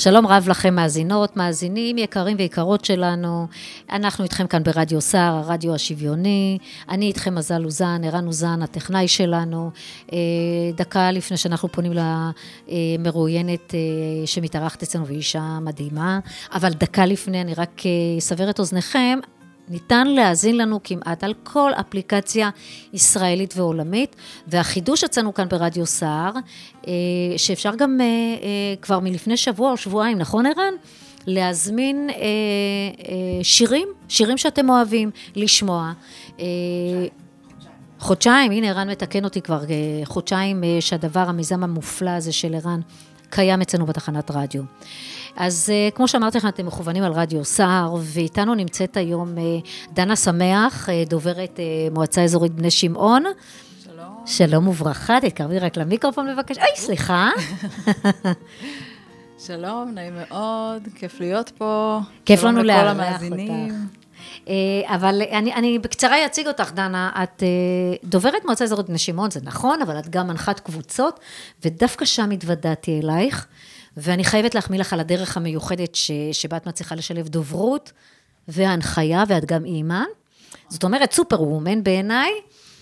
שלום רב לכם מאזינות, מאזינים יקרים ויקרות שלנו. אנחנו איתכם כאן ברדיו סער, הרדיו השוויוני. אני איתכם מזל אוזן, ערן אוזן, הטכנאי שלנו. דקה לפני שאנחנו פונים למרואיינת שמתארחת אצלנו, ואישה מדהימה. אבל דקה לפני אני רק אסבר את אוזניכם. ניתן להאזין לנו כמעט על כל אפליקציה ישראלית ועולמית, והחידוש אצלנו כאן ברדיו סער, שאפשר גם כבר מלפני שבוע או שבועיים, נכון ערן? להזמין שירים שאתם אוהבים לשמוע. חודשיים, הנה ערן מתקן אותי כבר, חודשיים שהדבר, המיזם המופלא הזה של ערן, קיים אצלנו בתחנת רדיו. אז כמו שאמרתי לכם, אתם מכוונים על רדיו סער, ואיתנו נמצאת היום דנה שמח, דוברת מועצה אזורית בני שמעון. שלום. שלום וברכה, תקרבי רק למיקרופון מבקש. אוי, סליחה. שלום, נעים מאוד, כיף להיות פה. כיף לנו לארח אותך. אבל אני בקצרה אציג אותך, דנה, את דוברת מועצה אזורית בני שמעון, זה נכון, אבל את גם מנחת קבוצות, ודווקא שם התוודעתי אלייך, ואני חייבת להחמיא לך על הדרך המיוחדת שבה את מצליחה לשלב דוברות והנחיה, ואת גם אימא. זאת אומרת, סופר וומן בעיניי.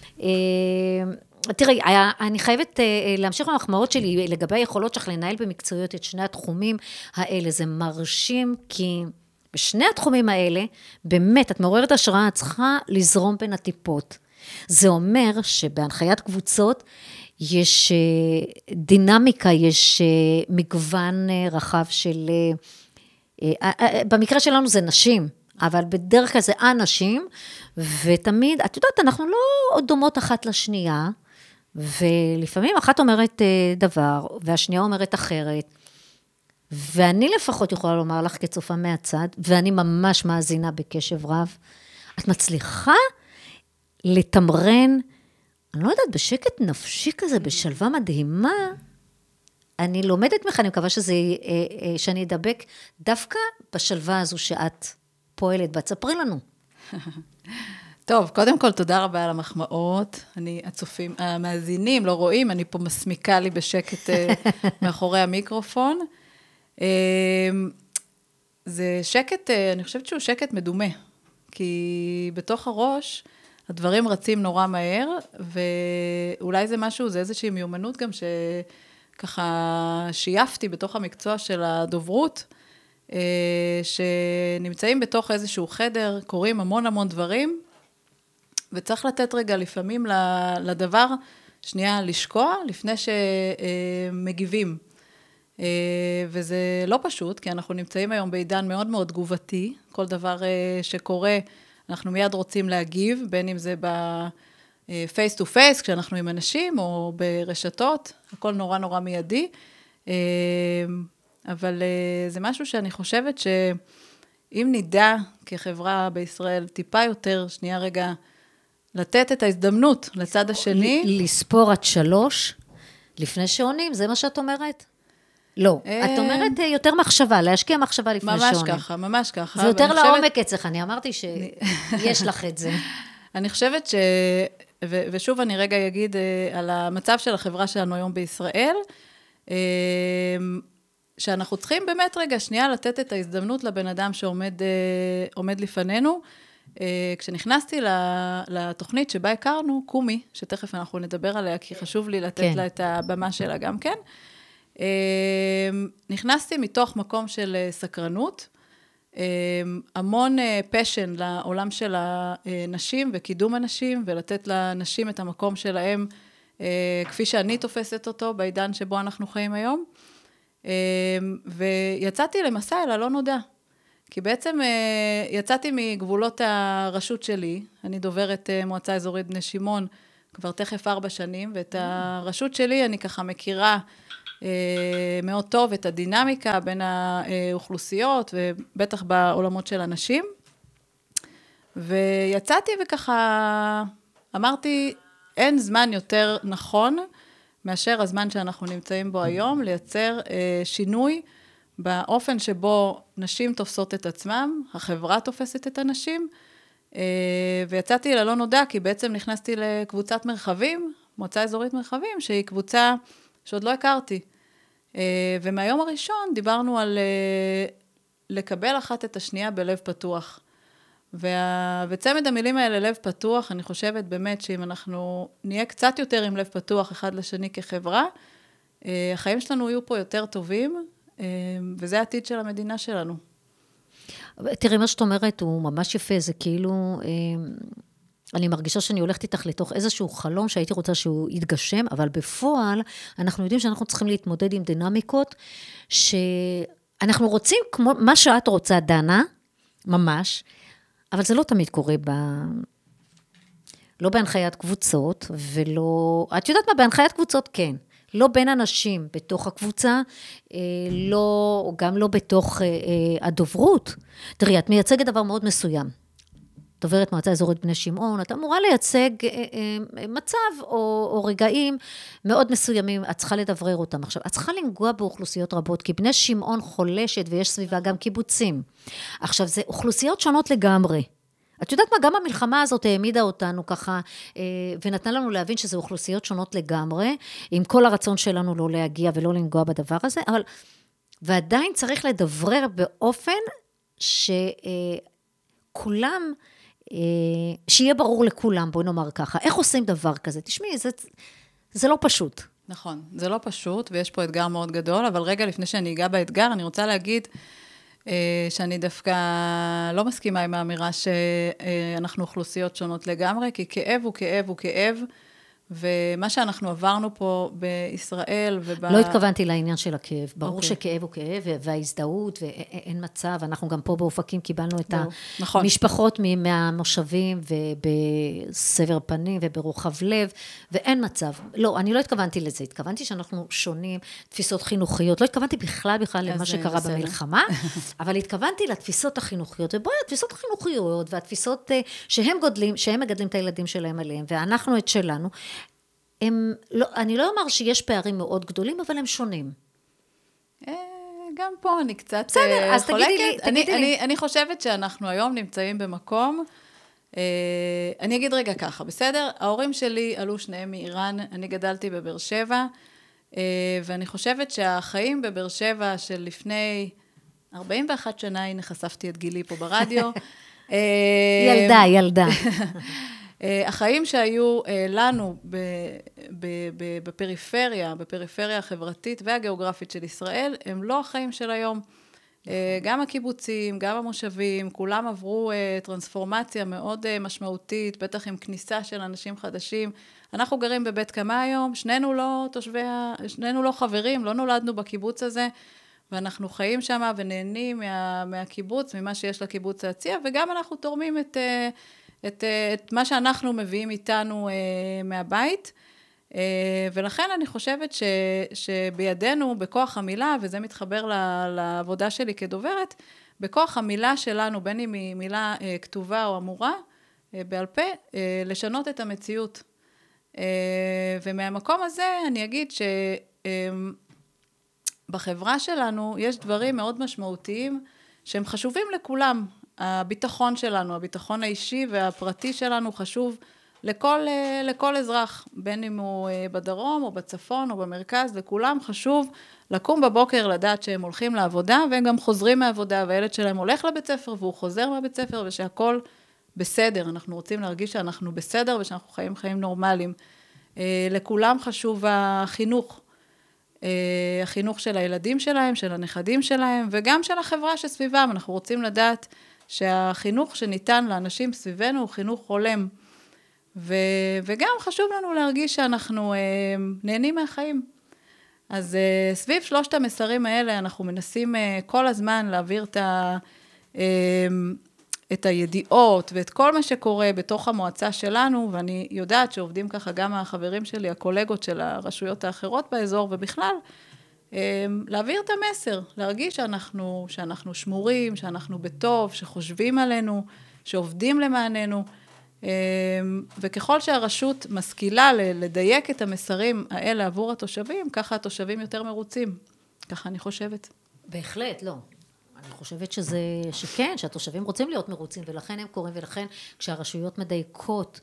תראי, אני חייבת להמשיך במחמאות שלי לגבי היכולות שלך לנהל במקצועיות את שני התחומים האלה. זה מרשים, כי בשני התחומים האלה, באמת, את מעוררת השראה, את צריכה לזרום בין הטיפות. זה אומר שבהנחיית קבוצות, יש דינמיקה, יש מגוון רחב של, במקרה שלנו זה נשים, אבל בדרך כלל זה אנשים, ותמיד, את יודעת, אנחנו לא דומות אחת לשנייה, ולפעמים אחת אומרת דבר, והשנייה אומרת אחרת, ואני לפחות יכולה לומר לך כצופה מהצד, ואני ממש מאזינה בקשב רב, את מצליחה לתמרן, אני לא יודעת, בשקט נפשי כזה, בשלווה מדהימה, אני לומדת ממך, אני מקווה שאני אדבק דווקא בשלווה הזו שאת פועלת בה. תספרי לנו. טוב, קודם כל תודה רבה על המחמאות. הצופים, המאזינים לא רואים, אני פה מסמיקה לי בשקט מאחורי המיקרופון. זה שקט, אני חושבת שהוא שקט מדומה, כי בתוך הראש הדברים רצים נורא מהר, ואולי זה משהו, זה איזושהי מיומנות גם שככה שייפתי בתוך המקצוע של הדוברות, שנמצאים בתוך איזשהו חדר, קוראים המון המון דברים, וצריך לתת רגע לפעמים לדבר, שנייה לשקוע, לפני שמגיבים. וזה לא פשוט, כי אנחנו נמצאים היום בעידן מאוד מאוד תגובתי, כל דבר שקורה, אנחנו מיד רוצים להגיב, בין אם זה ב-face to face, כשאנחנו עם אנשים, או ברשתות, הכל נורא נורא מיידי, אבל זה משהו שאני חושבת שאם נדע כחברה בישראל טיפה יותר, שנייה רגע, לתת את ההזדמנות לצד השני. לספור עד 3, לפני שעונים, זה מה שאת אומרת? לא, את אומרת יותר מחשבה, להשקיע מחשבה לפני שעונים. ממש ככה, ממש ככה. זה יותר לעומק אצלך, אני אמרתי שיש לך את זה. אני חושבת ושוב אני רגע אגיד על המצב של החברה שלנו היום בישראל, שאנחנו צריכים באמת רגע שנייה לתת את ההזדמנות לבן אדם שעומד לפנינו. כשנכנסתי לתוכנית שבה הכרנו, קומי, שתכף אנחנו נדבר עליה, כי חשוב לי לתת לה את הבמה שלה גם כן, נכנסתי מתוך מקום של סקרנות, המון פשן לעולם של הנשים וקידום הנשים, ולתת לנשים את המקום שלהם, כפי שאני תופסת אותו בעידן שבו אנחנו חיים היום, ויצאתי למסע אל הלא נודע, כי בעצם יצאתי מגבולות הרשות שלי, אני דוברת מועצה אזורית בני שמעון כבר תכף 4 שנים, ואת הרשות שלי אני ככה מכירה מאוד טוב את הדינמיקה בין האוכלוסיות, ובטח בעולמות של אנשים. ויצאתי וככה אמרתי, אין זמן יותר נכון, מאשר הזמן שאנחנו נמצאים בו היום, לייצר שינוי באופן שבו נשים תופסות את עצמם, החברה תופסת את הנשים, ויצאתי ללא נודע, כי בעצם נכנסתי לקבוצת מרחבים, מועצה אזורית מרחבים, שהיא קבוצה שעוד לא הכרתי. ומהיום הראשון דיברנו על לקבל אחת את השנייה בלב פתוח. וצמד המילים האלה, לב פתוח, אני חושבת באמת שאם אנחנו נהיה קצת יותר עם לב פתוח אחד לשני כחברה, החיים שלנו יהיו פה יותר טובים, וזה העתיד של המדינה שלנו. תראי, מה שאת אומרת הוא ממש יפה, זה כאילו, אני מרגישה שאני הולכת איתך לתוך איזשהו חלום שהייתי רוצה שהוא יתגשם, אבל בפועל אנחנו יודעים שאנחנו צריכים להתמודד עם דינמיקות, שאנחנו רוצים כמו מה שאת רוצה, דנה, ממש, אבל זה לא תמיד קורה לא בהנחיית קבוצות, ולא, את יודעת מה, בהנחיית קבוצות כן, לא בין אנשים בתוך הקבוצה, גם לא בתוך הדוברות. תראי, את מייצגת דבר מאוד מסוים. דוברת מועצה אזורית בני שמעון, את אמורה לייצג מצב או רגעים מאוד מסוימים, את צריכה לדברר אותם. עכשיו, את צריכה לנגוע באוכלוסיות רבות, כי בני שמעון חולשת ויש סביבה גם קיבוצים. עכשיו, זה אוכלוסיות שונות לגמרי. את יודעת מה, גם המלחמה הזאת העמידה אותנו ככה, ונתנה לנו להבין שזה אוכלוסיות שונות לגמרי, עם כל הרצון שלנו לא להגיע ולא לנגוע בדבר הזה, אבל, ועדיין צריך לדברר באופן שכולם, שיהיה ברור לכולם, בואי נאמר ככה, איך עושים דבר כזה? תשמעי, זה לא פשוט. נכון, זה לא פשוט, ויש פה אתגר מאוד גדול, אבל רגע לפני שאני אגע באתגר, אני רוצה להגיד, שאני דווקא לא מסכימה עם האמירה שאנחנו אוכלוסיות שונות לגמרי, כי כאב הוא כאב הוא כאב, ומה שאנחנו עברנו פה בישראל לא התכוונתי לעניין של הכאב, ברור שכאב הוא כאב, וההזדהות, ואין מצב, אנחנו גם פה באופקים קיבלנו את המשפחות מהמושבים, ובסבר פנים, וברוחב לב, ואין מצב. לא, אני לא התכוונתי לזה, התכוונתי שאנחנו שונים, תפיסות חינוכיות, לא התכוונתי בכלל למה שקרה במלחמה, אבל התכוונתי לתפיסות החינוכיות, ובואי, התפיסות החינוכיות, והתפיסות שהם מגדלים את הילדים שלהם עליהם, ואנחנו את שלנו, אני לא אומר שיש פערים מאוד גדולים, אבל הם שונים. גם פה אני קצת בסדר, אז תגידי לי. אני חושבת שאנחנו היום נמצאים במקום, אני אגיד רגע ככה, בסדר? ההורים שלי עלו שניהם מאיראן, אני גדלתי בבאר שבע, ואני חושבת שהחיים בבאר שבע של לפני 41 שנה, הנה חשפתי את גילי פה ברדיו. ילדה. החיים שהיו לנו בפריפריה החברתית והגיאוגרפית של ישראל, הם לא החיים של היום. גם הקיבוצים, גם המושבים, כולם עברו טרנספורמציה מאוד משמעותית, בטח עם כניסה של אנשים חדשים. אנחנו גרים בבית קמה היום, שנינו לא חברים, לא נולדנו בקיבוץ הזה, ואנחנו חיים שם ונהנים מהקיבוץ, ממה שיש לקיבוץ להציע, וגם אנחנו תורמים את מה שאנחנו מביאים איתנו מהבית, ולכן אני חושבת שבידינו, בכוח המילה, וזה מתחבר לעבודה שלי כדוברת, בכוח המילה שלנו, בין אם היא מילה כתובה או אמורה, בעל פה, לשנות את המציאות. ומהמקום הזה אני אגיד שבחברה שלנו יש דברים מאוד משמעותיים, שהם חשובים לכולם. הביטחון שלנו, הביטחון האישי והפרטי שלנו חשוב לכל אזרח, בין אם הוא בדרום או בצפון או במרכז, לכולם חשוב לקום בבוקר לדעת שהם הולכים לעבודה, והם גם חוזרים מהעבודה, והילד שלהם הולך לבית ספר והוא חוזר מהבית ספר, ושהכל בסדר. אנחנו רוצים להרגיש שאנחנו בסדר ושאנחנו חיים נורמליים. לכולם חשוב החינוך. החינוך של הילדים שלהם, של הנכדים שלהם, וגם של החברה שסביבם. אנחנו רוצים לדעת שהחינוך שניתן לאנשים סביבנו הוא חינוך הולם. וגם חשוב לנו להרגיש שאנחנו נהנים מהחיים. אז סביב שלושת המסרים האלה אנחנו מנסים כל הזמן להעביר את הידיעות ואת כל מה שקורה בתוך המועצה שלנו, ואני יודעת שעובדים ככה גם החברים שלי, הקולגות של הרשויות האחרות באזור, ובכלל, להעביר את המסר, להרגיש שאנחנו שמורים, שאנחנו בטוב, שחושבים עלינו, שעובדים למעננו, וככל שהרשות משכילה לדייק את המסרים האלה עבור התושבים, ככה התושבים יותר מרוצים. ככה אני חושבת. בהחלט, לא. אני חושבת שכן, שהתושבים רוצים להיות מרוצים, ולכן הם קוראים, ולכן כשהרשויות מדייקות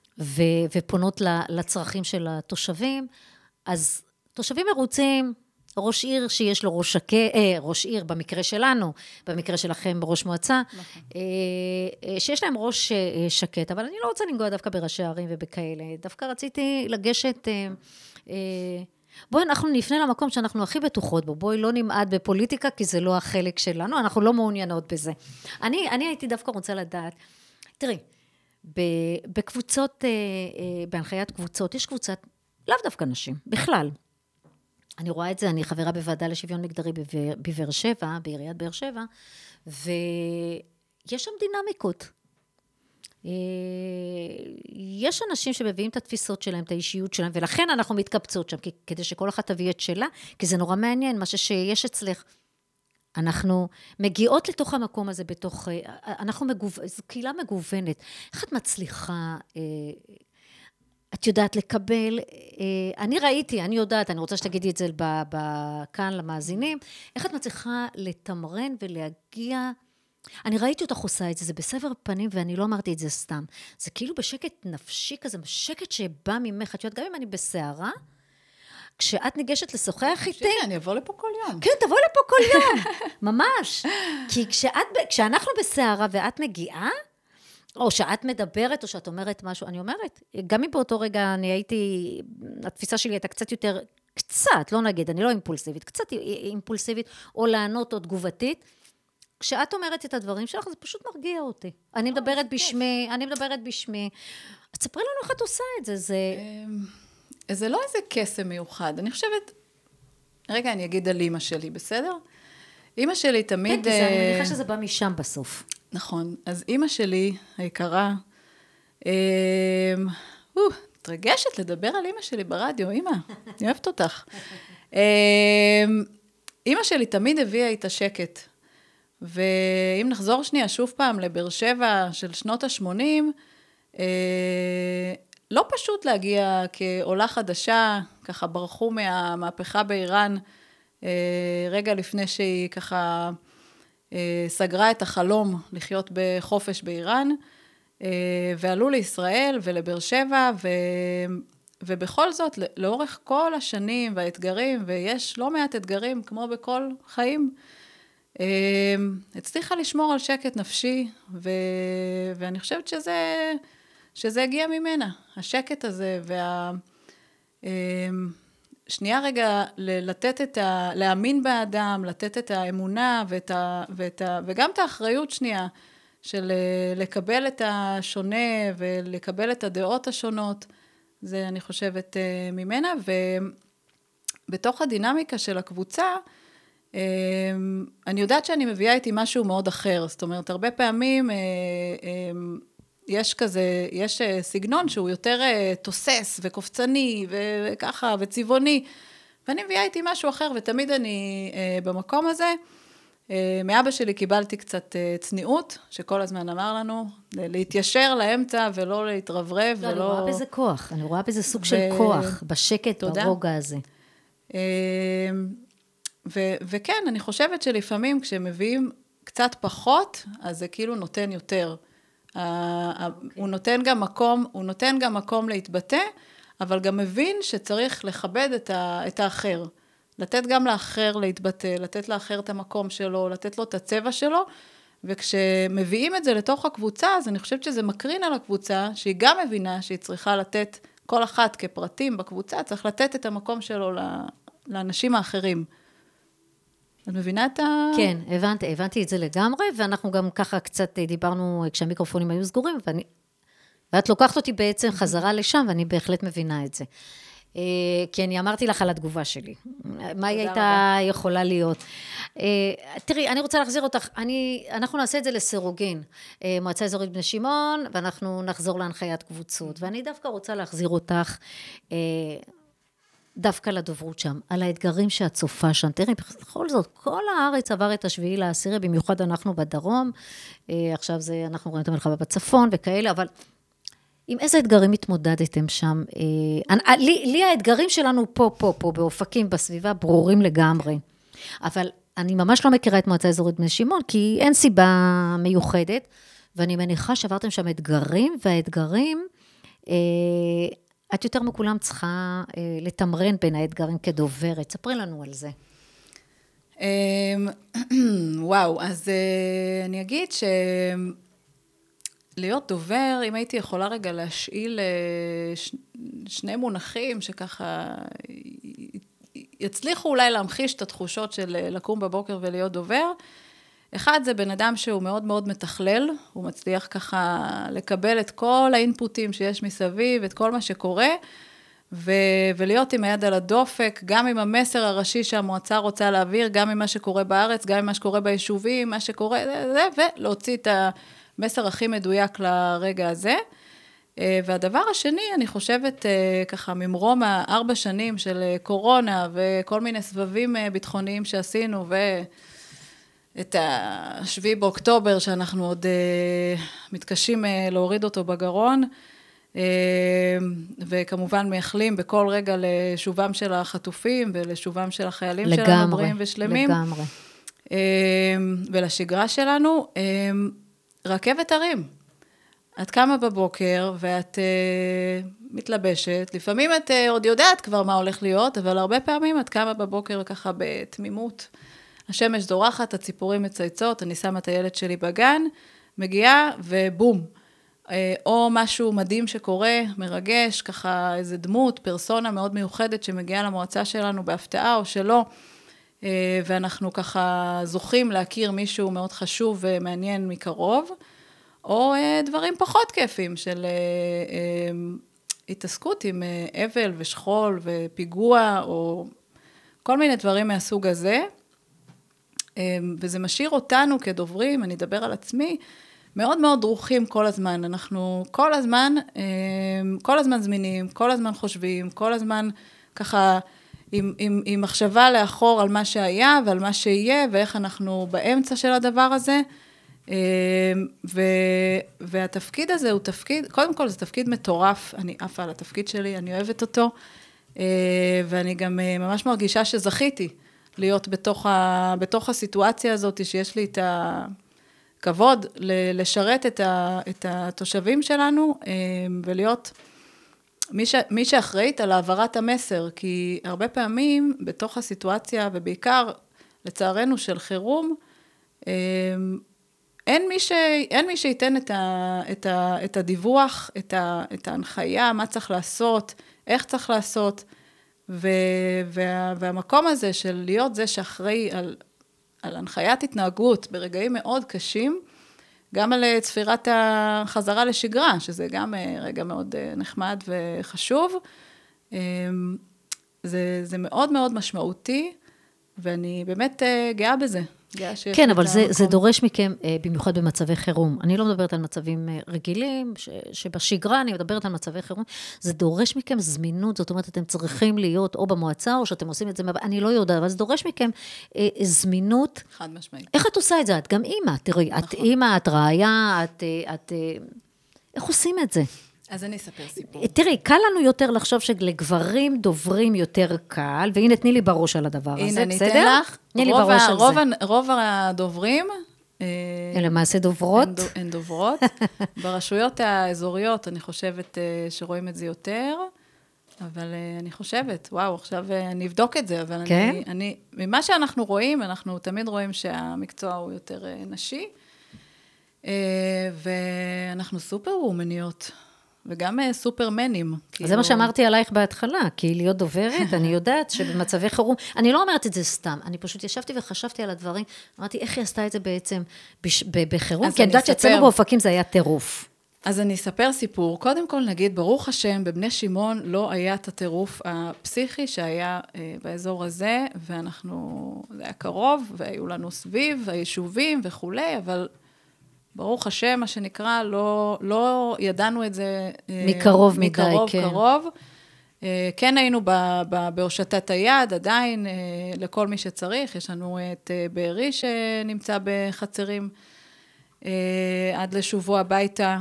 ופונות לצרכים של התושבים, אז תושבים מרוצים, ראש עיר שיש לו ראש עיר במקרה שלנו, במקרה שלכם ראש מועצה, שיש להם ראש שקט, אבל אני לא רוצה לנגוע דווקא בראשי הערים ובכאלה, דווקא רציתי לגשת, בואי אנחנו נפנה למקום שאנחנו הכי בטוחות בו, בואי לא נמעד בפוליטיקה, כי זה לא החלק שלנו, אנחנו לא מעוניינות בזה. אני הייתי דווקא רוצה לדעת, תראי, בקבוצות, בהנחיית קבוצות, יש קבוצת, לאו דווקא נשים, בכלל. אני רואה את זה, אני חברה בוועדה לשוויון מגדרי בבאר שבע, בעיריית באר שבע, ויש שם דינמיקות. יש אנשים שמביאים את התפיסות שלהם, את האישיות שלהם, ולכן אנחנו מתקבצות שם, כדי שכל אחת תביא את שלה, כי זה נורא מעניין, מה שיש אצלך. אנחנו מגיעות לתוך המקום הזה, זו קהילה מגוונת. איך את מצליחה, את יודעת לקבל, אני ראיתי, אני יודעת, אני רוצה שתגידי את זה כאן למאזינים, איך את מצליחה לתמרן ולהגיע, אני ראיתי אותך עושה את זה, זה בסבר פנים, ואני לא אמרתי את זה סתם. זה כאילו בשקט נפשי כזה, בשקט שבא ממך, את יודעת, גם אם אני בסערה, כשאת ניגשת לשוחח איתי... אני אבוא לפה כל יום. כן, תבואי לפה כל יום, ממש. כי כשאנחנו בסערה ואת מגיעה, או שאת מדברת, או שאת אומרת משהו, אני אומרת, גם אם באותו רגע אני הייתי, התפיסה שלי הייתה קצת, לא נגיד, אני לא אימפולסיבית, קצת אימפולסיבית, או לענות או תגובתית, כשאת אומרת את הדברים שלך, זה פשוט מרגיע אותי. אני מדברת בשמי, אז תספרי לנו איך את עושה את זה, זה לא איזה קסם מיוחד, אני חושבת, רגע, אני אגיד על אמא שלי, בסדר? אמא שלי תמיד... כן, אני מניחה שזה בא משם בסוף. נכון, אז אמא שלי היקרה, מתרגשת לדבר על אמא שלי ברדיו, אמא, אני אוהבת אותך. אמא שלי תמיד הביאה איתה שקט, ואם נחזור שנייה שוב פעם לבאר שבע של שנות ה-80, לא פשוט להגיע כעולה חדשה, ככה ברחו מהמהפכה באיראן, רגע לפני שהיא ככה סגרה את החלום לחיות בחופש באיראן, ועלו לישראל ולבאר שבע, ובכל זאת, לאורך כל השנים והאתגרים, ויש לא מעט אתגרים כמו בכל חיים, הצליחה לשמור על שקט נפשי, ואני חושבת שזה הגיע ממנה, השקט הזה, שנייה רגע להאמין באדם, לתת את האמונה, וגם את האחריות שנייה, של לקבל את השונה, ולקבל את הדעות השונות, זה אני חושבת ממנה, ובתוך הדינמיקה של הקבוצה, אני יודעת שאני מביאה איתי משהו מאוד אחר, זאת אומרת, הרבה פעמים יש סגנון שהוא יותר תוסס וקופצני וככה וצבעוני, ואני מביאה איתי משהו אחר, ותמיד אני במקום הזה, מאבא שלי קיבלתי קצת צניעות, שכל הזמן אמר לנו, להתיישר לאמצע ולא להתרברב. לא, אני רואה בזה כוח, אני רואה בזה סוג של כוח, בשקט, ברוגע הזה. וכן, אני חושבת שלפעמים כשמביאים קצת פחות, אז זה כאילו נותן יותר. הוא נותן גם מקום להתבטא, אבל גם מבין שצריך לכבד את האחר. לתת גם לאחר להתבטא, לתת לאחר את המקום שלו, לתת לו את הצבע שלו, וכשמביאים את זה לתוך הקבוצה, אז אני חושבת שזה מקרין על הקבוצה, שהיא גם מבינה שהיא צריכה לתת, כל אחת כפרטים בקבוצה, צריך לתת את המקום שלו לאנשים האחרים. את מבינה את כן, הבנתי את זה לגמרי, ואנחנו גם ככה קצת דיברנו, כשהמיקרופונים היו סגורים, ואת לוקחת אותי בעצם חזרה לשם, ואני בהחלט מבינה את זה. כי אני אמרתי לך על התגובה שלי. מה היא הייתה יכולה להיות? תראי, אני רוצה להחזיר אותך, אנחנו נעשה את זה לסירוגין, מועצה אזורית בני שמעון, ואנחנו נחזור להנחיית קבוצות, ואני דווקא רוצה להחזיר אותך, דווקא לדוברות שם, על האתגרים שאת צופה שם. תראי, בכל זאת, כל הארץ עבר את 7/10, במיוחד אנחנו בדרום, עכשיו אנחנו רואים את המלחמה בצפון וכאלה, אבל עם איזה אתגרים התמודדתם שם? לי האתגרים שלנו פה, באופקים, בסביבה, ברורים לגמרי. אבל אני ממש לא מכירה את מועצה אזורית בני שמעון, כי אין סיבה מיוחדת, ואני מניחה שעברתם שם אתגרים, והאתגרים, את יותר מכולם צריכה לתמרן בין האתגרים כדוברת. ספרי לנו על זה. וואו, אז אני אגיד להיות דובר, אם הייתי יכולה רגע להשאיל שני מונחים שככה יצליחו אולי להמחיש את התחושות של לקום בבוקר ולהיות דובר. אחד זה בן אדם שהוא מאוד מאוד מתכלל, הוא מצליח ככה לקבל את כל האינפוטים שיש מסביב, את כל מה שקורה, ולהיות עם היד על הדופק, גם עם המסר הראשי שהמועצה רוצה להעביר, גם עם מה שקורה בארץ, גם עם מה שקורה ביישובים, מה שקורה, ולהוציא את המסר הכי מדויק לרגע הזה. והדבר השני, אני חושבת ככה ממרום 4 שנים של קורונה, וכל מיני סבבים ביטחוניים שעשינו, את ה7 באוקטובר, שאנחנו עוד מתקשים להוריד אותו בגרון, וכמובן מייחלים בכל רגע לשובם של החטופים, ולשובם של החיילים שלנו בריאים ושלמים. לגמרי. ולשגרה שלנו, רכבת הרים. את קמה בבוקר, ואת מתלבשת, לפעמים את עוד יודעת כבר מה הולך להיות, אבל הרבה פעמים את קמה בבוקר וככה בתמימות, השמש זורחת, הציפורים מצייצות, אני שמה את הילד שלי בגן, מגיעה ובום. או משהו מדהים שקורה, מרגש, ככה איזה דמות, פרסונה מאוד מיוחדת שמגיעה למועצה שלנו בהפתעה או שלא, ואנחנו ככה זוכים להכיר מישהו מאוד חשוב ומעניין מקרוב, או דברים פחות כיפים של התעסקות עם אבל ושכול ופיגוע, או כל מיני דברים מהסוג הזה, וזה משאיר אותנו כדוברים, אני אדבר על עצמי, מאוד מאוד דרוכים כל הזמן, אנחנו כל הזמן זמינים, כל הזמן חושבים, כל הזמן ככה עם מחשבה לאחור על מה שהיה ועל מה שיהיה, ואיך אנחנו באמצע של הדבר הזה, והתפקיד הזה הוא תפקיד, קודם כל זה תפקיד מטורף, אני עפה על התפקיד שלי, אני אוהבת אותו, ואני גם ממש מרגישה שזכיתי להיות בתוך הסיטואציה הזאת, שיש לי את הכבוד לשרת את התושבים שלנו, ולהיות מי שאחראית על העברת המסר, כי הרבה פעמים בתוך הסיטואציה, ובעיקר לצערנו של חירום, אין מי שייתן את הדיווח, את ההנחיה, מה צריך לעשות, איך צריך לעשות, והמקום הזה של להיות זה שאחראי על הנחיית התנהגות ברגעים מאוד קשים, גם על צפירת החזרה לשגרה, שזה גם רגע מאוד נחמד וחשוב, זה מאוד מאוד משמעותי, ואני באמת גאה בזה. כן, אבל זה דורש מכם, במיוחד במצבי חירום. אני לא מדברת על מצבים רגילים, שבשגרה אני מדברת על מצבי חירום. זה דורש מכם זמינות, זאת אומרת, אתם צריכים להיות או במועצה, או שאתם עושים את זה, אני לא יודעת, אבל זה דורש מכם זמינות. חד משמעית. איך את עושה את זה? את גם אימא, תראי, את אימא, את ראיה, איך עושים את זה? אז אני אספר סיפור. תראי, קל לנו יותר לחשוב שלגברים דוברים יותר קל, והנה תני לי בראש על הדבר הזה, בסדר? הנה, אני אתן לך. תני לי בראש על זה. רוב הדוברים, למעשה דוברות. הן דוברות. ברשויות האזוריות, אני חושבת שרואים את זה יותר, אבל אני חושבת, וואו, עכשיו אני אבדוק את זה, אבל כן? ממה שאנחנו רואים, אנחנו תמיד רואים שהמקצוע הוא יותר נשי, ואנחנו סופר וומניות. וגם סופרמנים. זה מה שאמרתי עלייך בהתחלה, כי להיות דוברת, אני יודעת שבמצבי חירום, אני לא אומרת את זה סתם, אני פשוט ישבתי וחשבתי על הדברים, אמרתי, איך היא עשתה את זה בעצם בחירום? כי אני יודעת שאצלנו באופקים זה היה טירוף. אז אני אספר סיפור. קודם כל נגיד, ברוך השם, בבני שמעון לא היה את הטירוף הפסיכי שהיה באזור הזה, ואנחנו, זה היה קרוב, והיו לנו סביב היישובים וכולי, אבל ברוך השם, מה שנקרא, לא ידענו את זה מקרוב מדי, כן. קרוב. כן היינו בהושטת היד, עדיין לכל מי שצריך. יש לנו את בארי שנמצא בחצרים עד לשובו הביתה.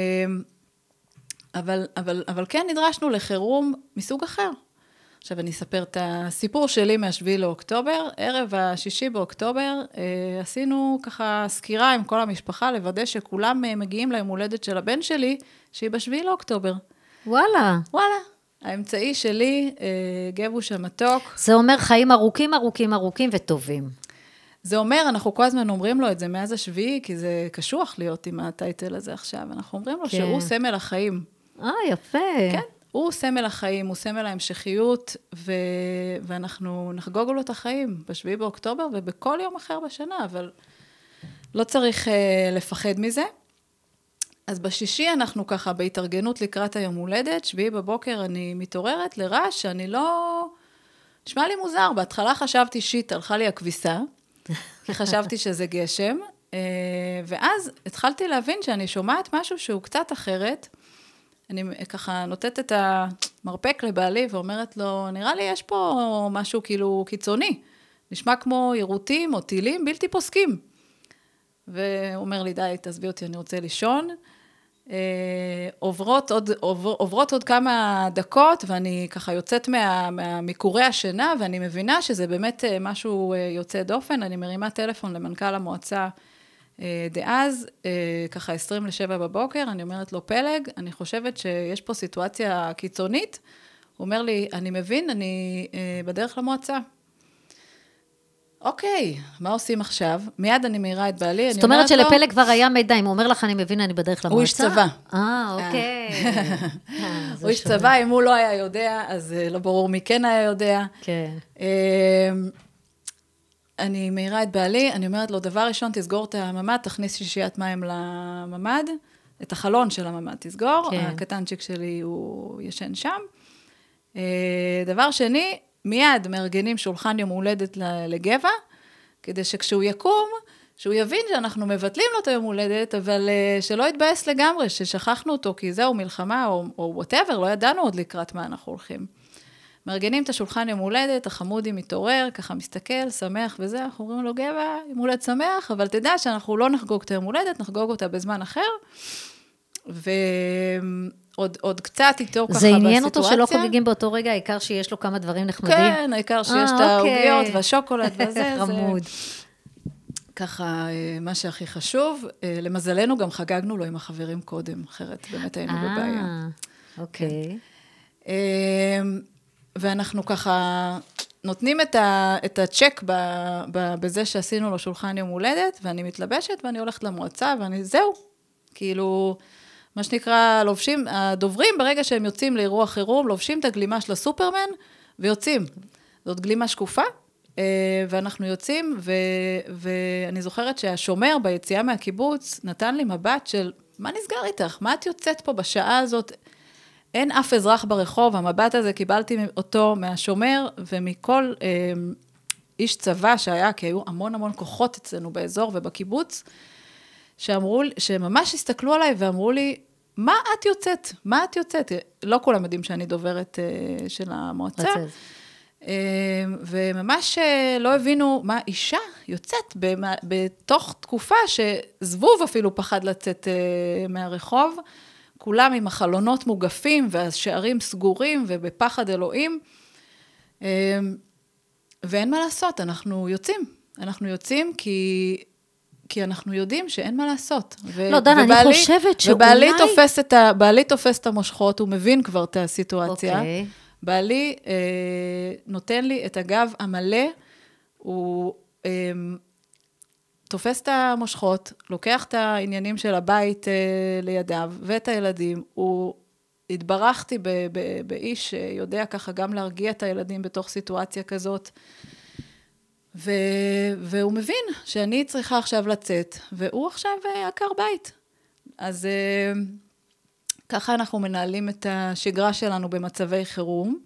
אבל כן נדרשנו לחירום מסוג אחר. עכשיו אני אספר את הסיפור שלי מה7 לאוקטובר, ערב ה6 באוקטובר, עשינו ככה סקירה עם כל המשפחה, לוודא שכולם מגיעים ליום הולדת של הבן שלי, שהיא ב7 לאוקטובר. וואלה. וואלה. האמצעי שלי, גבוש המתוק. זה אומר חיים ארוכים, ארוכים, ארוכים וטובים. זה אומר, אנחנו כל הזמן אומרים לו את זה מאז השביעי, כי זה קשוח להיות עם הטייטל הזה עכשיו. אנחנו אומרים לו שהוא סמל החיים. יפה. כן, הוא סמל החיים, הוא סמל ההמשכיות, ואנחנו נחגוג לו את החיים בשביעי באוקטובר ובכל יום אחר בשנה, אבל לא צריך לפחד מזה. אז בשישי אנחנו ככה בהתארגנות לקראת היום הולדת, שביעי בבוקר אני מתעוררת לרעש שאני לא... נשמע לי מוזר, בהתחלה חשבתי שיט, הלכה לי הכביסה, כי חשבתי שזה גשם, ואז התחלתי להבין שאני שומעת משהו שהוא קצת אחרת, אני ככה נותנת את המרפק לבעלי ואומרת לו, נראה לי יש פה משהו כאילו קיצוני, נשמע כמו ירוטים או טילים בלתי פוסקים. והוא אומר לי, די, תעזבי אותי, אני רוצה לישון. עוברות עוד כמה דקות, ואני ככה יוצאת מקורי השינה, ואני מבינה שזה באמת משהו יוצא דופן. אני מרימה טלפון למנכ"ל המועצה דאז, ככה 6:50 בבוקר, אני אומרת לו, פלג, אני חושבת שיש פה סיטואציה קיצונית. הוא אומר לי, אני מבין, אני בדרך למועצה. אוקיי, מה עושים עכשיו? מיד אני מהירה את בעלי, זאת אומרת שלפלג כבר היה מידע, אם הוא אומר לך, אני מבין, אני בדרך למועצה. הוא איש צבא. אוקיי. הוא איש צבא, אם הוא לא היה יודע, אז לא ברור מי כן היה יודע. כן. אני מהירה את בעלי, אני אומרת לו, דבר ראשון, תסגור את הממד, תכניס שישיית מים לממד, את החלון של הממד תסגור, הקטנצ'יק שלי הוא ישן שם. דבר שני, מיד מארגנים שולחן יום הולדת לגבע, כדי שכשהוא יקום, שהוא יבין שאנחנו מבטלים לו את היום הולדת, אבל שלא יתבאס לגמרי, ששכחנו אותו, כי זהו מלחמה, או whatever, לא ידענו עוד לקראת מה אנחנו הולכים. מארגנים את השולחן יום הולדת, החמודי מתעורר, ככה מסתכל, שמח וזה, אנחנו אומרים לו, גבע, יום הולדת שמח, אבל תדע שאנחנו לא נחגוג את היום הולדת, נחגוג אותה בזמן אחר, עוד קצת איתו ככה בסיטואציה. זה עניין אותו שלא חוגגים באותו רגע, העיקר שיש לו כמה דברים נחמדים. כן, העיקר שיש את העוגיות והשוקולד וזה. חמוד. ככה, מה שהכי חשוב, למזלנו גם חגגנו לו עם החברים קודם, אחרת באמת היינו בבעיה. אוקיי. ואנחנו ככה נותנים את הצ'ק בזה שעשינו לו שולחן יום הולדת, ואני מתלבשת ואני הולכת למועצה, ואני זהו, כאילו... מה שנקרא, לובשים, הדוברים ברגע שהם יוצאים לאירוע חירום, לובשים את הגלימה של הסופרמן ויוצאים. זאת גלימה שקופה, ואנחנו יוצאים, ואני זוכרת שהשומר ביציאה מהקיבוץ נתן לי מבט של, מה נסגר איתך? מה את יוצאת פה בשעה הזאת? אין אף אזרח ברחוב, המבט הזה קיבלתי אותו מהשומר, ומכל איש צבא שהיה, כי היו המון המון כוחות אצלנו באזור ובקיבוץ, שממש הסתכלו עליי ואמרו לי, מה את יוצאת? מה את יוצאת? לא כולם יודעים שאני דוברת של המועצה. וממש לא הבינו מה אישה יוצאת בתוך תקופה שזבוב אפילו פחד לצאת מהרחוב, כולם עם החלונות מוגפים והשערים סגורים ובפחד אלוהים, ואין מה לעשות, אנחנו יוצאים כי אנחנו יודעים שאין מה לעשות. לא, דנה, אני חושבת שאולי... ובעלי תופס את המושכות, הוא מבין כבר את הסיטואציה. אוקיי. בעלי נותן לי את הגב המלא, הוא תופס את המושכות, לוקח את העניינים של הבית לידיו, ואת הילדים, הוא התברכתי באיש שיודע ככה גם להרגיע את הילדים בתוך סיטואציה כזאת, והוא מבין שאני צריכה עכשיו לצאת, והוא עכשיו עקר בית. אז ככה אנחנו מנהלים את השגרה שלנו במצבי חירום,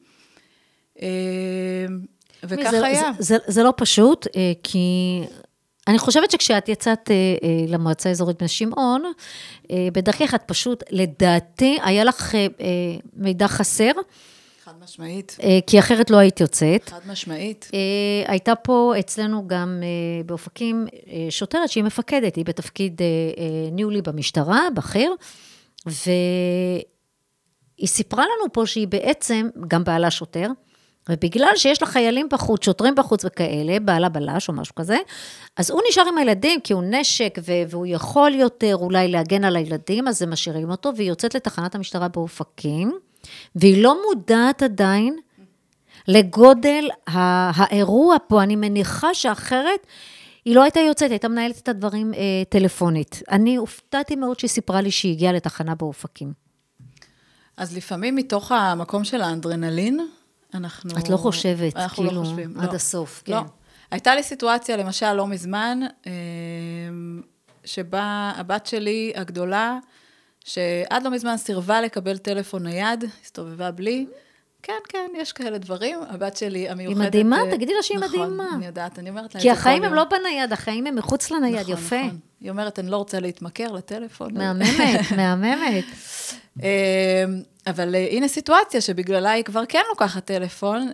וככה היה. זה לא פשוט, כי אני חושבת שכשאת יצאת למועצה האזורית בני שמעון, בדרכך את פשוט, לדעתי, היה לך מידע חסר, חד משמעית. כי אחרת לא היית יוצאת. חד משמעית. הייתה פה אצלנו גם באופקים שוטרת שהיא מפקדת, היא בתפקיד ניהולי במשטרה, בכיר, והיא סיפרה לנו פה שהיא בעצם גם בעלה שוטר, ובגלל שיש לה חיילים בחוץ, שוטרים בחוץ וכאלה, בעלה בלש או משהו כזה, אז הוא נשאר עם הילדים, כי הוא נשק, והוא יכול יותר אולי להגן על הילדים, אז הם משאירים אותו, והיא יוצאת לתחנת המשטרה באופקים, והיא לא מודעת עדיין לגודל האירוע פה. אני מניחה שאחרת היא לא הייתה יוצאת, הייתה מנהלת את הדברים טלפונית. אני הופתעתי מאוד שהיא סיפרה לי שהיא הגיעה לתחנה באופקים. אז לפעמים מתוך המקום של האנדרנלין, אנחנו... את לא חושבת, אנחנו כאילו, לא חושבים. עד לא. הסוף. לא. כן. הייתה לי סיטואציה, למשל, לא מזמן, שבה הבת שלי הגדולה, שעד לא מזמן סירבה לקבל טלפון נייד, הסתובבה בלי. כן, כן, יש כאלה דברים. הבת שלי המיוחדת... היא מדהימה, תגידי לה שהיא מדהימה. נכון, אני יודעת, אני אומרת לה את זה כל כי יום. החיים הם לא בנייד, החיים הם מחוץ לנייד, נכון, יפה. נכון. היא אומרת, אני לא רוצה להתמכר לטלפון. מהממת, מהממת. אבל הנה סיטואציה שבגללה היא כבר כן לוקחת טלפון.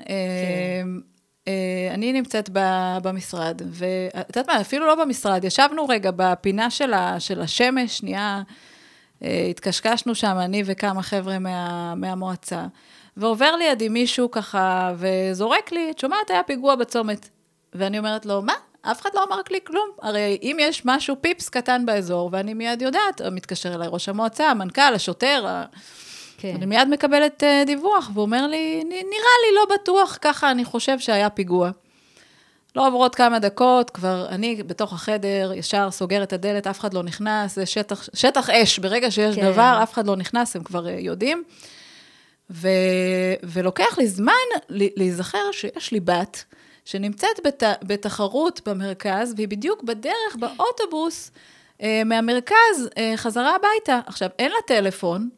אני נמצאת במשרד, ואת יודעת מה, אפילו לא במשרד, ישבנו רגע בפינה של השמש, שנייה, התקשקשנו שם, אני וכמה חבר'ה מהמועצה, ועובר לידי מישהו ככה, וזורק לי, את שומעת, היה פיגוע בצומת. ואני אומרת לו, מה? אף אחד לא אמר לי כלום. הרי אם יש משהו פיפס קטן באזור, ואני מיד יודעת, מתקשר אליי ראש המועצה, המנכ"ל, השוטר, כן. אני מיד מקבלת דיווח, והוא אומר לי, נראה לי לא בטוח, ככה אני חושב שהיה פיגוע. לא עוברות כמה דקות, כבר אני בתוך החדר, ישר סוגר את הדלת, אף אחד לא נכנס, זה שטח אש, ברגע שיש כן. דבר, אף אחד לא נכנס, הם כבר יודעים. ולוקח לי זמן להיזכר שיש לי בת, שנמצאת בתחרות במרכז, והיא בדיוק בדרך באוטובוס מהמרכז חזרה הביתה. עכשיו, אין לה טלפון,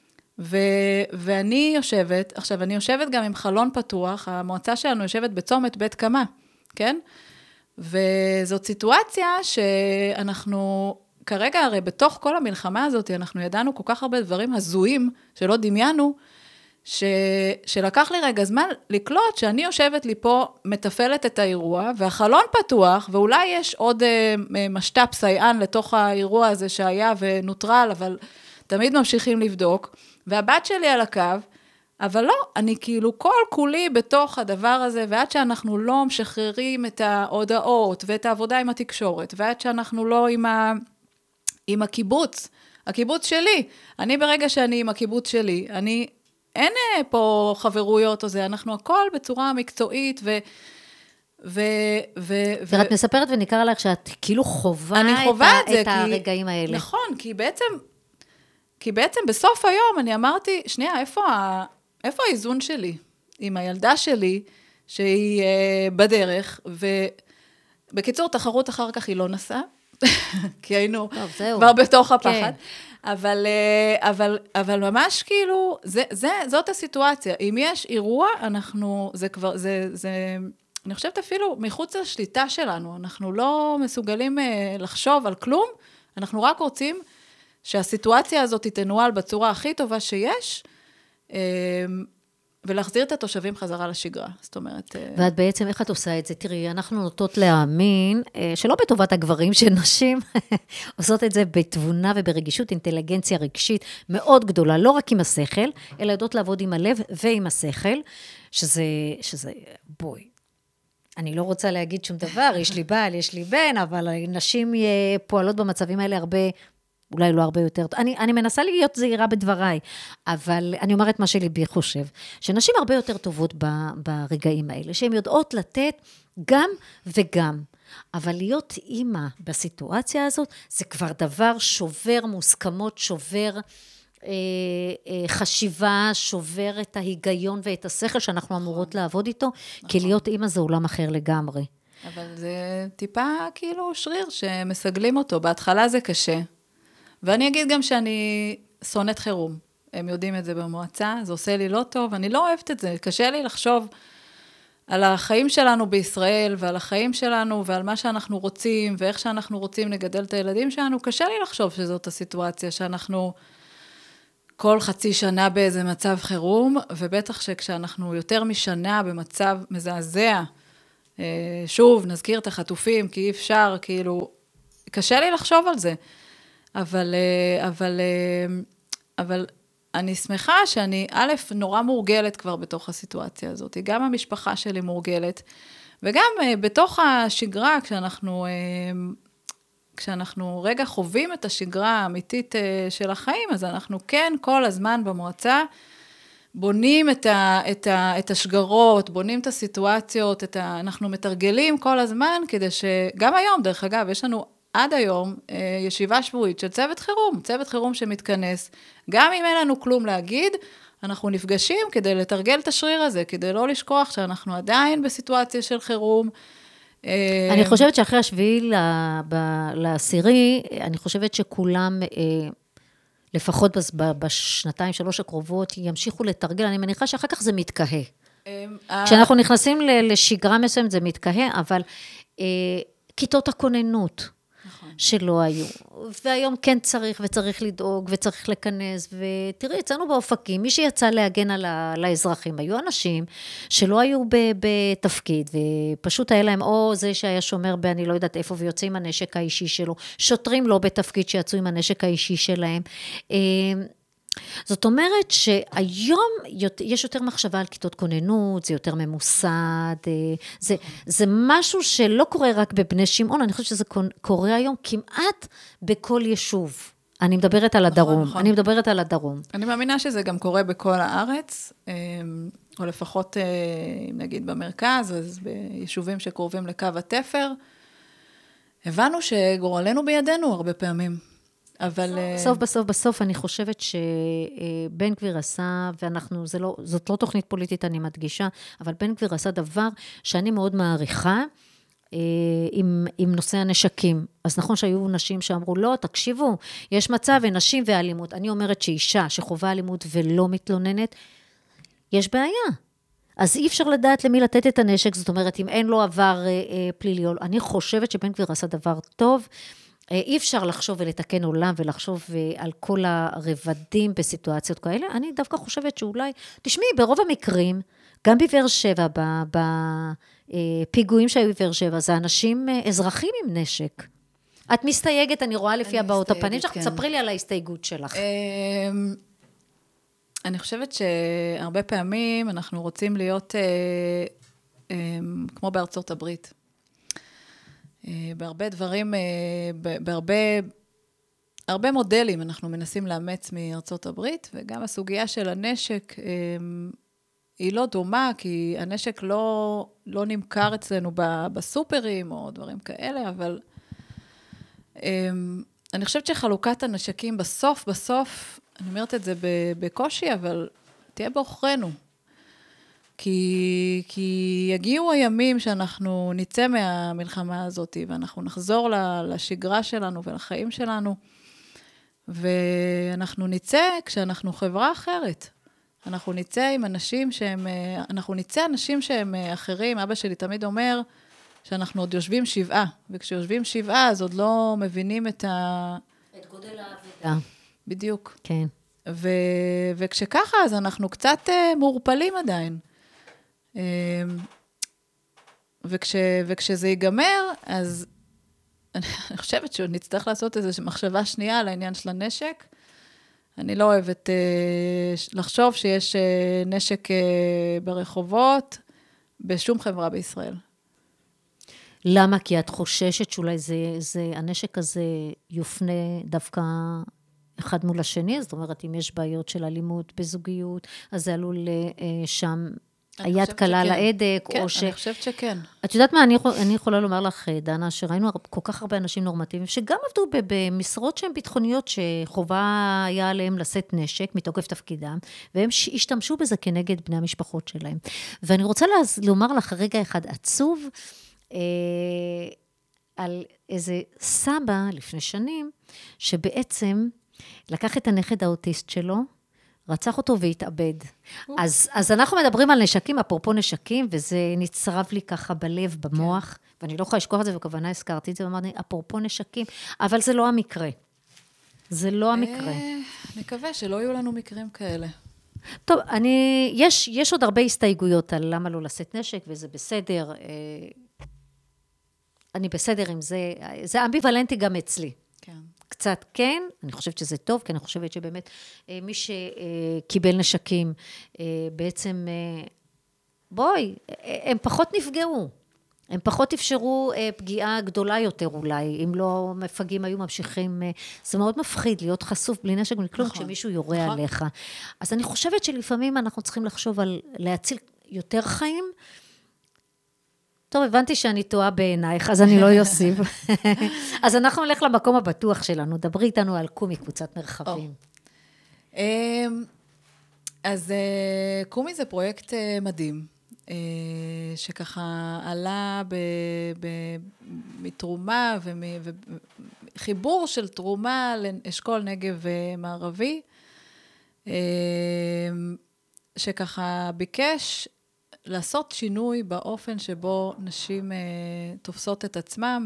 ואני יושבת, עכשיו, אני יושבת גם עם חלון פתוח, המועצה שלנו יושבת בצומת בית קמה, כן? וזאת סיטואציה שאנחנו, כרגע הרי בתוך כל המלחמה הזאת, אנחנו ידענו כל כך הרבה דברים הזויים, שלא דמיינו, שלקח לי רגע זמן לקלוט שאני יושבת לי פה, מטפלת את האירוע, והחלון פתוח, ואולי יש עוד משטף סייען לתוך האירוע הזה שהיה ונוטרל, אבל תמיד ממשיכים לבדוק, והבת שלי על הקו, אבל לא, אני כאילו כל כולי בתוך הדבר הזה, ועד שאנחנו לא משחררים את ההודעות, ואת העבודה עם התקשורת, ועד שאנחנו לא עם הקיבוץ, הקיבוץ שלי, אני ברגע שאני עם הקיבוץ שלי, אין פה חברויות או זה, אנחנו הכל בצורה מקצועית ואת מספרת וניכר לך שאת כאילו חובה את הרגעים האלה. נכון, כי בעצם בסוף היום אני אמרתי, שנייה, איפה האיזון שלי עם הילדה שלי, שהיא בדרך, ובקיצור, תחרות אחר כך היא לא נסעה, כי היינו כבר בתוך הפחד. אבל ממש כאילו, זאת הסיטואציה. אם יש אירוע, אני חושבת אפילו מחוץ לשליטה שלנו, אנחנו לא מסוגלים לחשוב על כלום, אנחנו רק רוצים שהסיטואציה הזאת תנוהל בצורה הכי טובה שיש, ולהחזיר את התושבים חזרה לשגרה, זאת אומרת... ואת בעצם, איך את עושה את זה? תראי, אנחנו נוטות להאמין, שלא בטובת הגברים, שנשים עושות את זה בתבונה וברגישות, אינטליגנציה רגשית מאוד גדולה, לא רק עם השכל, אלא יודעות לעבוד עם הלב ועם השכל, שזה בואי. אני לא רוצה להגיד שום דבר, יש לי בעל, יש לי בן, אבל נשים פועלות במצבים האלה הרבה... אולי לא הרבה יותר, אני מנסה להיות זהירה בדבריי, אבל אני אומרת מה שליבי חושב, שנשים הרבה יותר טובות ברגעים האלה, שהן יודעות לתת גם וגם, אבל להיות אימא בסיטואציה הזאת, זה כבר דבר שובר מוסכמות, שובר חשיבה, שובר את ההיגיון ואת השכל שאנחנו אמורות לעבוד איתו, כי להיות אימא זה עולם אחר לגמרי. אבל זה טיפה כאילו שריר שמסגלים אותו, בהתחלה זה קשה, ואני אגיד גם שאני שונאת חירום. הם יודעים את זה במועצה, זה עושה לי לא טוב, אני לא אוהבת את זה. קשה לי לחשוב על החיים שלנו בישראל, ועל החיים שלנו, ועל מה שאנחנו רוצים, ואיך שאנחנו רוצים לגדל את הילדים שלנו. קשה לי לחשוב שזאת הסיטואציה, שאנחנו כל חצי שנה באיזה מצב חירום, ובטח שכשאנחנו יותר משנה במצב מזעזע, שוב, נזכיר את החטופים, כי אי אפשר, כאילו, קשה לי לחשוב על זה. אבל אני שמחה שאני, א', נורא מורגלת כבר בתוך הסיטואציה הזאת. גם המשפחה שלי מורגלת, וגם בתוך השגרה, כשאנחנו רגע חווים את השגרה האמיתית של החיים, אז אנחנו כן כל הזמן במועצה בונים את השגרות, בונים את הסיטואציות, אנחנו מתרגלים כל הזמן, כדי שגם היום, דרך אגב, יש לנו עד היום ישיבה שבועית של צוות חירום שמתכנס, גם אם אין לנו כלום להגיד, אנחנו נפגשים כדי לתרגל את השריר הזה, כדי לא לשכוח שאנחנו עדיין בסיטואציה של חירום. אני חושבת שאחרי השביעי לעשירי, אני חושבת שכולם, לפחות בשנתיים, 3 הקרובות, ימשיכו לתרגל. אני מניחה שאחר כך זה מתקהה. כשאנחנו נכנסים לשגרה מסוים, זה מתקהה, אבל כיתות הכוננות, שלא היו. והיום כן צריך לדאוג, וצריך לכנס, ותראי, יצאנו באופקים, מי שיצא להגן על האזרחים, היו אנשים שלא היו בתפקיד, ופשוט היה להם, או זה שהיה שומר אני לא יודעת איפה, ויוצא עם הנשק האישי שלו, שוטרים לא בתפקיד שיצאו עם הנשק האישי שלהם. זאת אומרת שהיום יש יותר מחשבה על כיתות כוננות, זה יותר ממוסד, זה משהו שלא קורה רק בבני שמעון, אני חושבת שזה קורה היום כמעט בכל יישוב. אני מדברת על הדרום, אני מדברת על הדרום. אני מאמינה שזה גם קורה בכל הארץ, או לפחות, אם נגיד במרכז, אז ביישובים שקרובים לקו התפר, הבנו שגורלנו בידינו הרבה פעמים. אבל בסוף אני חושבת שבן גביר עשה, זאת לא תוכנית פוליטית, אני מדגישה, אבל בן גביר עשה דבר שאני מאוד מעריכה, עם נושא הנשקים. אז נכון שהיו נשים שאמרו, לא, תקשיבו, יש מצב ונשים ואלימות. אני אומרת שאישה שחובה אלימות ולא מתלוננת, יש בעיה. אז אי אפשר לדעת למי לתת את הנשק, זאת אומרת, אם אין לו עבר פלילי, אני חושבת שבן גביר עשה דבר טוב, אי אפשר לחשוב ולתקן עולם, ולחשוב על כל הרבדים בסיטואציות כאלה, אני דווקא חושבת שאולי, תשמעי, ברוב המקרים, גם בבאר שבע, בפיגועים שהיו בבאר שבע, זה אנשים אזרחים עם נשק. את מסתייגת, אני רואה לפי הבאות הפנים שלך, תספרי לי על ההסתייגות שלך. אני חושבת שהרבה פעמים אנחנו רוצים להיות כמו בארצות הברית. בהרבה דברים, הרבה מודלים אנחנו מנסים לאמץ מארצות הברית, וגם הסוגיה של הנשק היא לא דומה, כי הנשק לא נמכר אצלנו בסופרים או דברים כאלה, אבל אני חושבת שחלוקת הנשקים בסוף, אני אומרת את זה בקושי, אבל תהיה באוכרנו. כי יגיעו הימים שאנחנו נצא מהמלחמה הזאת, ואנחנו נחזור לשגרה שלנו ולחיים שלנו, ואנחנו נצא כשאנחנו חברה אחרת. אנחנו נצא עם אנשים אנשים שהם אחרים. אבא שלי תמיד אומר שאנחנו עוד יושבים 7, וכשיושבים 7 אז עוד לא מבינים את גודל העבודה. בדיוק. כן. וכשככה אז אנחנו קצת מעורפלים עדיין. וכשזה ייגמר, אז אני חושבת שעוד נצטרך לעשות איזו מחשבה שנייה על העניין של הנשק. אני לא אוהבת לחשוב שיש נשק ברחובות בשום חברה בישראל. למה? כי את חוששת שאולי הנשק הזה יופנה דווקא אחד מול השני, זאת אומרת, אם יש בעיות של אלימות בזוגיות, אז זה עלול שם היד קלה על ההדק, כן, אני חושבת שכן. את יודעת מה, אני יכולה לומר לך, דנה, שראינו כל כך הרבה אנשים נורמטיביים, שגם עבדו במשרות שהן ביטחוניות, שחובה היה עליהם לשאת נשק מתוקף תפקידם, והם השתמשו בזה כנגד בני המשפחות שלהם. ואני רוצה לומר לך רגע אחד עצוב, על איזה סבא לפני שנים, שבעצם לקח את הנכד האוטיסט שלו, רצח אותו והתאבד. אז אנחנו מדברים על נשקים, אפרופו נשקים, וזה נצרב לי ככה בלב, במוח, ואני לא יכולה לשכוח את זה, וכוונה הזכרתי את זה, ואמרתי, אפרופו נשקים, אבל זה לא המקרה. זה לא המקרה. נקווה שלא יהיו לנו מקרים כאלה. טוב, יש עוד הרבה הסתייגויות על למה לא לשאת נשק, וזה בסדר. אני בסדר עם זה, זה אמביוולנטי גם אצלי. כן. קצת כן, אני חושבת שזה טוב, כי אני חושבת שבאמת מי שקיבל נשקים, בעצם, בואי, הם פחות נפגעו. הם פחות אפשרו פגיעה גדולה יותר אולי, אם לא מפגעים היו ממשיכים, זה מאוד מפחיד להיות חשוף בלי נשק מכלום, כשמישהו יורה עליך. אז אני חושבת שלפעמים אנחנו צריכים לחשוב על להציל יותר חיים. טוב, הבנתי שאני טועה בעינייך, אז אני לא יוסיף. אז אנחנו נלך למקום הבטוח שלנו, דברי איתנו על קומי, קבוצת מרחבים. אז קומי זה פרויקט מדהים, שככה עלה מתרומה וחיבור של תרומה לאשכול נגב מערבי, שככה ביקש לעשות שינוי באופן שבו נשים תופסות את עצמם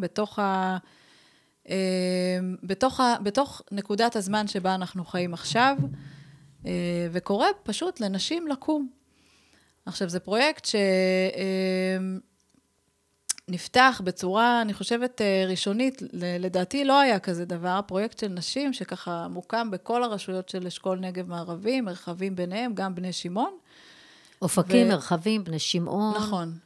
בתוך נקודת הזמן שבה אנחנו חיים עכשיו, וקורא פשוט לנשים לקום. עכשיו, זה פרויקט שנפתח בצורה, אני חושבת, ראשונית, לדעתי לא היה כזה דבר, פרויקט של נשים שככה מוקם בכל הרשויות של אשכול נגב מערבי, מרחבים ביניהם, גם בני שמעון. אופקים, מרחבים, בני שמעון. נכון.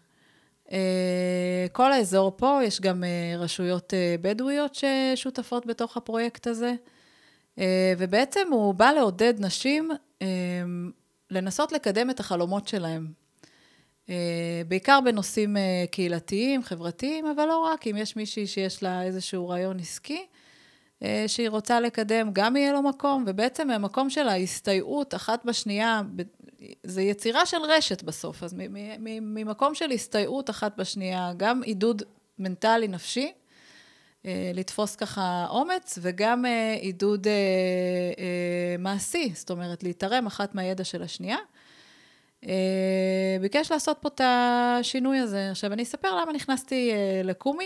כל האזור פה, יש גם רשויות בדואיות ששותפות בתוך הפרויקט הזה, ובעצם הוא בא לעודד נשים לנסות לקדם את החלומות שלהם. בעיקר בנושאים קהילתיים, חברתיים, אבל לא רק, אם יש מישהי שיש לה איזשהו רעיון עסקי, שהיא רוצה לקדם, גם יהיה לו מקום, ובעצם המקום של ההסתייעות אחת בשנייה, זה יצירה של רשת בסוף, אז ממקום של הסתייעות אחת בשנייה, גם עידוד מנטלי נפשי, לתפוס ככה אומץ, וגם עידוד מעשי, זאת אומרת, להתערם אחת מהידע של השנייה. ביקש לעשות פה את השינוי הזה. עכשיו, אני אספר למה נכנסתי לקומי.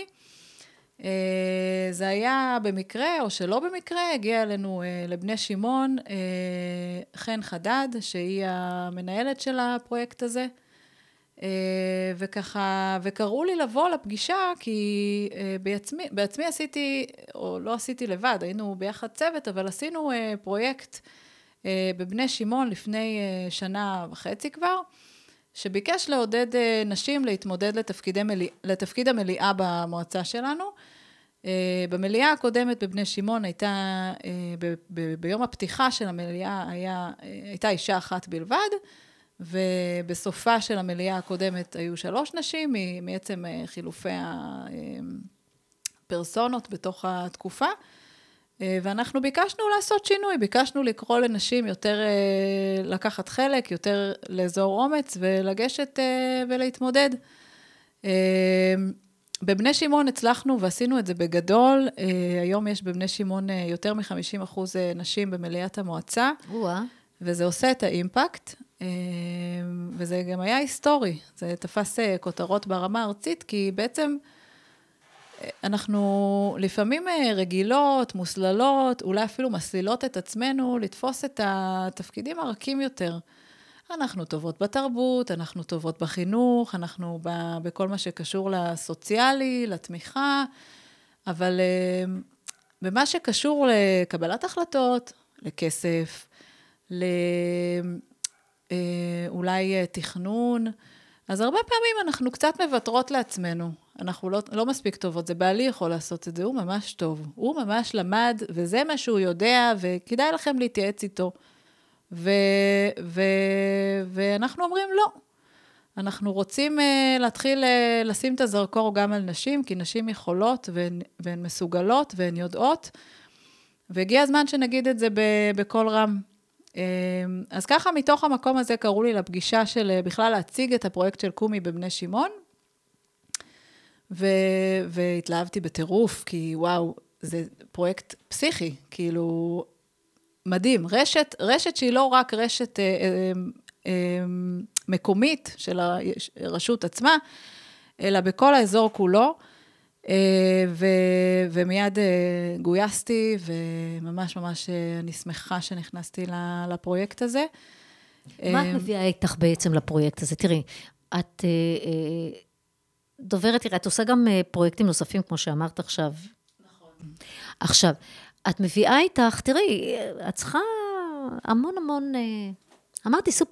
זה היה במקרה, או שלא במקרה, הגיע אלינו לבני שמעון, חן חדד, שהיא המנהלת של הפרויקט הזה, וככה, וקראו לי לבוא לפגישה, כי בעצמי עשיתי, או לא עשיתי לבד, היינו ביחד צוות, אבל עשינו פרויקט בבני שמעון לפני שנה וחצי כבר, שביקש לעודד נשים להתמודד לתפקיד המליאה במועצה שלנו. במליאה הקודמת בבני שמעון הייתה, ביום הפתיחה של המליאה הייתה אישה אחת בלבד, ובסופה של המליאה הקודמת היו 3 נשים, מעצם חילופי הפרסונות בתוך התקופה, ואנחנו ביקשנו לעשות שינוי, ביקשנו לקרוא לנשים יותר לקחת חלק, יותר לאזור אומץ, ולגשת ולהתמודד. בבני שמעון הצלחנו ועשינו את זה בגדול, היום יש בבני שמעון יותר מ-50% נשים במליאת המועצה, וזה עושה את האימפקט, וזה גם היה היסטורי, זה תפס כותרות ברמה הארצית, כי בעצם אנחנו לפעמים רגילות, מוסללות, אולי אפילו מסלילות את עצמנו, לתפוס את התפקידים הרכים יותר. אנחנו טובות בתרבות, אנחנו טובות בחינוך, אנחנו בכל מה שקשור לסוציאלי, לתמיכה, אבל במה שקשור לקבלת החלטות, לכסף, אולי תכנון, אז הרבה פעמים אנחנו קצת מבטרות לעצמנו, אנחנו לא מספיק טובות, זה בעלי יכול לעשות את זה, הוא ממש טוב, הוא ממש למד, וזה מה שהוא יודע, וכדאי לכם להתייעץ איתו. ואנחנו אומרים לא, אנחנו רוצים להתחיל לשים את הזרקור גם על נשים, כי נשים יכולות והן מסוגלות והן יודעות, והגיע הזמן שנגיד את זה בכל רם. אז ככה מתוך המקום הזה קראו לי לפגישה של בכלל להציג את הפרויקט של קומי בבני שמעון, והתלהבתי בטירוף, כי וואו, זה פרויקט פסיכי, כאילו מדהים, רשת שהיא לא רק רשת מקומית של הרשות עצמה, אלא בכל האזור כולו, ומיד גויסתי, וממש ממש אני שמחה שנכנסתי לפרויקט הזה. מה את מביאה איתך בעצם לפרויקט הזה? תראי, את דוברת, תראי, את עושה גם פרויקטים נוספים, כמו שאמרת עכשיו. נכון. עכשיו, את מביאה איתך, תראי, את צריכה המון, אמרתי סופר,